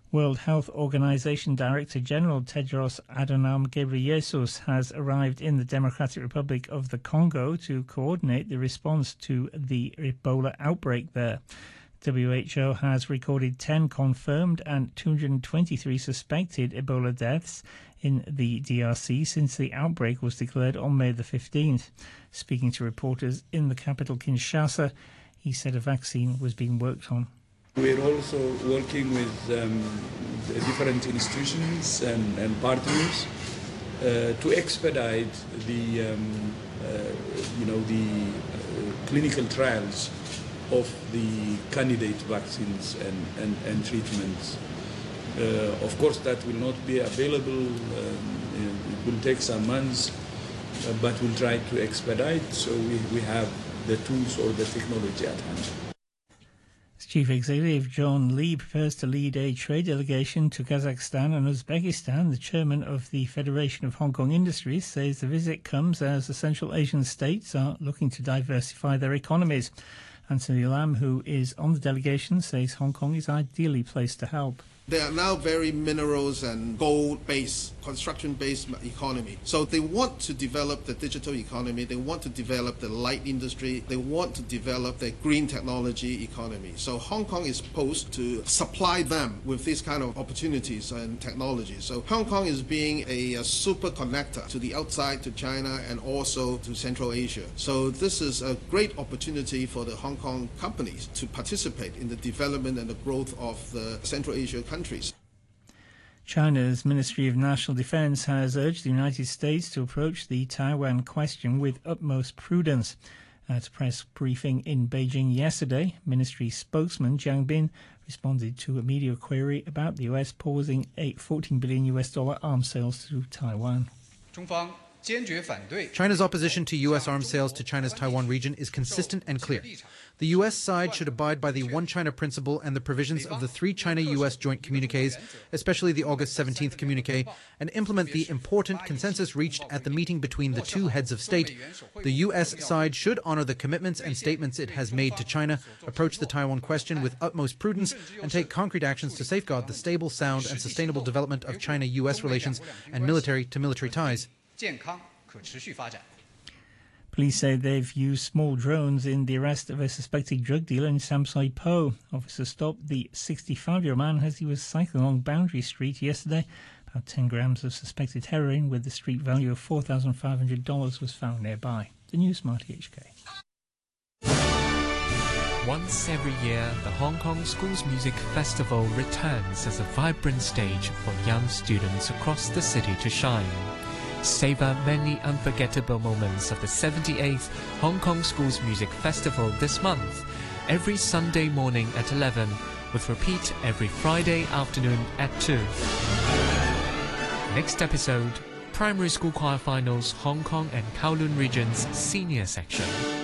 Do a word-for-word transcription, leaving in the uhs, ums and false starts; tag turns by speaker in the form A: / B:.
A: World Health Organization Director General Tedros Adhanom Ghebreyesus has arrived in the Democratic Republic of the Congo to coordinate the response to the Ebola outbreak there. W H O has recorded ten confirmed and two hundred twenty-three suspected Ebola deaths in the D R C since the outbreak was declared on May the fifteenth. Speaking to reporters in the capital Kinshasa, he said a vaccine was being worked on.
B: We're also working with um, different institutions and, and partners uh, to expedite the, um, uh, you know, the uh, clinical trials of the candidate vaccines and, and, and treatments. Uh, of course, that will not be available. Um, it will take some months, uh, but we'll try to expedite so we, we have the tools or the technology at hand.
A: Chief Executive John Lee prepares to lead a trade delegation to Kazakhstan and Uzbekistan. The chairman of the Federation of Hong Kong Industries says the visit comes as the Central Asian states are looking to diversify their economies. Anthony Lam, who is on the delegation, says Hong Kong is ideally placed to help.
C: They are now very minerals and gold-based, construction-based economy. So they want to develop the digital economy, they want to develop the light industry, they want to develop the green technology economy. So Hong Kong is posed to supply them with these kind of opportunities and technologies. So Hong Kong is being a, a super connector to the outside, to China, and also to Central Asia. So this is a great opportunity for the Hong Kong companies to participate in the development and the growth of the Central Asia countries. Countries.
A: China's Ministry of National Defense has urged the United States to approach the Taiwan question with utmost prudence. At a press briefing in Beijing yesterday, Ministry spokesman Jiang Bin responded to a media query about the U S pausing a fourteen billion U S dollar arms sales to Taiwan.
D: China's opposition to U S arms sales to China's Taiwan region is consistent and clear. The U S side should abide by the One China principle and the provisions of the three China-U S joint communiques, especially the August seventeenth communique, and implement the important consensus reached at the meeting between the two heads of state. The U S side should honor the commitments and statements it has made to China, approach the Taiwan question with utmost prudence, and take concrete actions to safeguard the stable, sound, and sustainable development of China-U S relations and military-to-military ties.
A: Police say they've used small drones in the arrest of a suspected drug dealer in Sam Soi Po. Officers stopped the sixty-five-year-old man as he was cycling along Boundary Street yesterday. About ten grams of suspected heroin with the street value of four thousand five hundred dollars was found nearby. The News, Marty H K.
E: Once every year, the Hong Kong Schools Music Festival returns as a vibrant stage for young students across the city to shine. Savour many unforgettable moments of the seventy-eighth Hong Kong Schools Music Festival this month, every Sunday morning at eleven, with repeat every Friday afternoon at two. Next episode, Primary School Choir Finals Hong Kong and Kowloon Region's Senior Section.